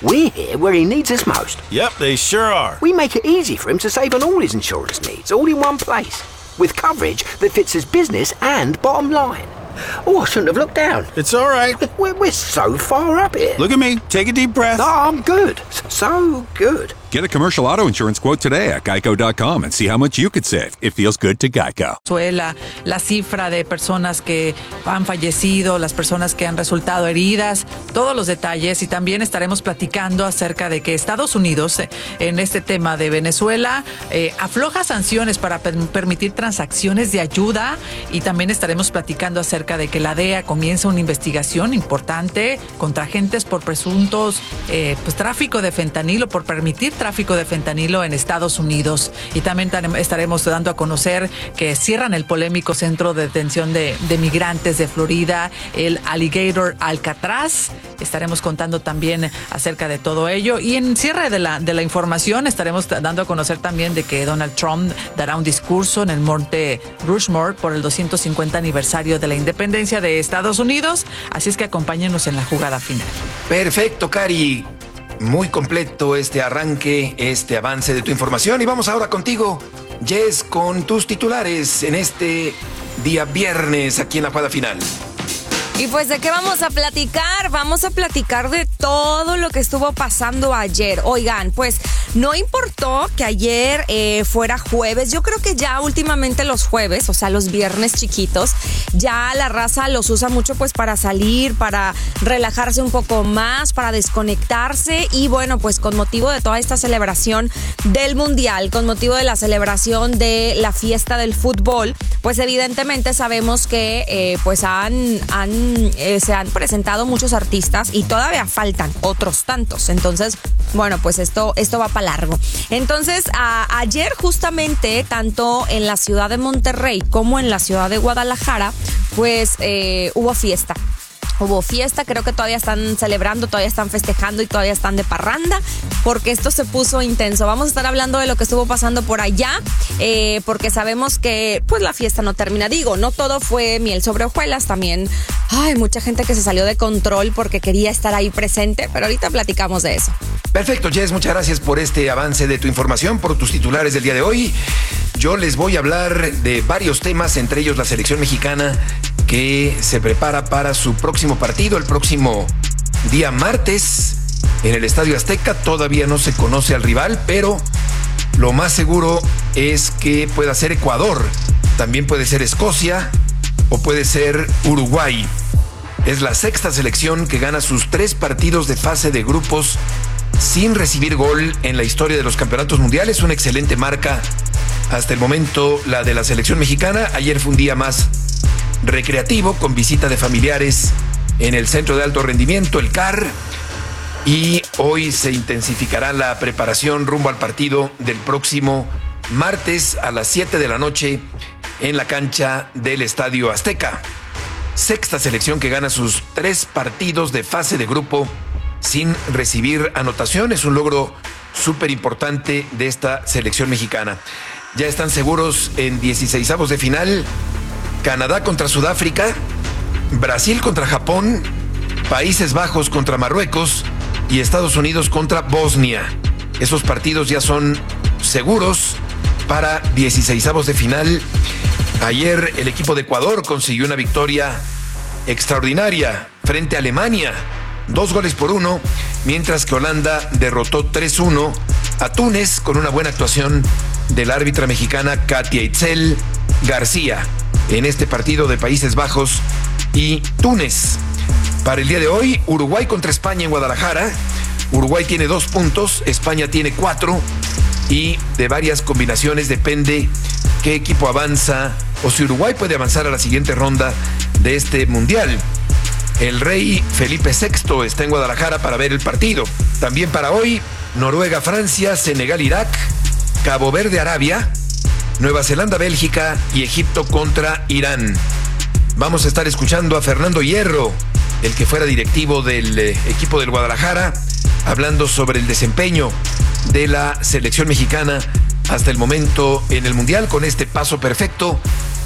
We're here where he needs us most. Yep, they sure are. We make it easy for him to save on all his insurance needs, all in one place, with coverage that fits his business and bottom line. Oh, I shouldn't have looked down. It's all right. We're so far up here. Look at me. Take a deep breath. No, I'm good. So good. Get a commercial auto insurance quote today at geico.com and see how much you could save. It feels good to Geico. La cifra de personas que han fallecido, las personas que han resultado heridas, todos los detalles, y también estaremos platicando acerca de que Estados Unidos, en este tema de Venezuela, afloja sanciones para permitir transacciones de ayuda, y también estaremos platicando acerca de que la DEA comienza una investigación importante contra agentes por presuntos tráfico de fentanilo, por permitir tráfico de fentanilo en Estados Unidos. Y también estaremos dando a conocer que cierran el polémico centro de detención de migrantes de Florida, el Alligator Alcatraz. Estaremos contando también acerca de todo ello. Y en cierre de la información estaremos dando a conocer también de que Donald Trump dará un discurso en el Monte Rushmore por el 250 aniversario de la independencia de Estados Unidos. Así es que acompáñenos en la jugada final. Perfecto, Cari. Muy completo este arranque, este avance de tu información. Y vamos ahora contigo, Jess, con tus titulares en este día viernes aquí en la jugada final. Y pues, ¿de qué vamos a platicar? Vamos a platicar de todo lo que estuvo pasando ayer. Oigan, pues no importó que ayer fuera jueves. Yo creo que ya últimamente los jueves, o sea, los viernes chiquitos, ya la raza los usa mucho pues para salir, para relajarse un poco más, para desconectarse. Y bueno, pues con motivo de toda esta celebración del Mundial, con motivo de la celebración de la fiesta del fútbol, pues evidentemente sabemos que se han presentado muchos artistas y todavía faltan otros tantos. Entonces, bueno, pues esto va para largo. Entonces, ayer justamente, tanto en la ciudad de Monterrey como en la ciudad de Guadalajara, pues hubo fiesta. Hubo fiesta, creo que todavía están celebrando, todavía están festejando y todavía están de parranda, porque esto se puso intenso. Vamos a estar hablando de lo que estuvo pasando por allá, porque sabemos que pues la fiesta no termina. Digo, no todo fue miel sobre hojuelas, también hay mucha gente que se salió de control porque quería estar ahí presente, pero ahorita platicamos de eso. Perfecto, Jess, muchas gracias por este avance de tu información, por tus titulares del día de hoy. Yo les voy a hablar de varios temas, entre ellos la selección mexicana, que se prepara para su próximo partido el próximo día martes en el Estadio Azteca. Todavía no se conoce al rival, pero lo más seguro es que pueda ser Ecuador, también puede ser Escocia o puede ser Uruguay. Es la sexta selección que gana sus 3 partidos de fase de grupos sin recibir gol en la historia de los campeonatos mundiales. Una excelente marca hasta el momento la de la selección mexicana. Ayer fue un día más recreativo, con visita de familiares en el Centro de Alto Rendimiento, el CAR, y hoy se intensificará la preparación rumbo al partido del próximo martes a las 7 de la noche en la cancha del Estadio Azteca. Sexta selección que gana sus 3 partidos de fase de grupo sin recibir anotación. Es un logro súper importante de esta selección mexicana. Ya están seguros en 16avos de final Canadá contra Sudáfrica, Brasil contra Japón, Países Bajos contra Marruecos y Estados Unidos contra Bosnia. Esos partidos ya son seguros para 16avos de final. Ayer el equipo de Ecuador consiguió una victoria extraordinaria frente a Alemania, 2-1, mientras que Holanda derrotó 3-1 a Túnez con una buena actuación de la árbitra mexicana Katia Itzel García en este partido de Países Bajos y Túnez. Para el día de hoy, Uruguay contra España en Guadalajara. Uruguay tiene 2 puntos, España tiene 4, y de varias combinaciones depende qué equipo avanza o si Uruguay puede avanzar a la siguiente ronda de este mundial. El rey Felipe VI está en Guadalajara para ver el partido. También para hoy, Noruega-Francia, Senegal-Irak, Cabo Verde-Arabia, Nueva Zelanda-Bélgica y Egipto contra Irán. Vamos a estar escuchando a Fernando Hierro, el que fuera directivo del equipo del Guadalajara, hablando sobre el desempeño de la selección mexicana hasta el momento en el Mundial, con este paso perfecto